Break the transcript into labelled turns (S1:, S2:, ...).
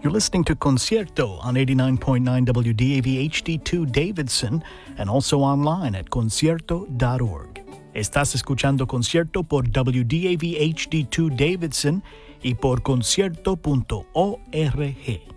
S1: You're listening to Concierto on 89.9 WDAV HD2 Davidson and also online at concierto.org. Estás escuchando Concierto por WDAV HD2 Davidson y por concierto.org.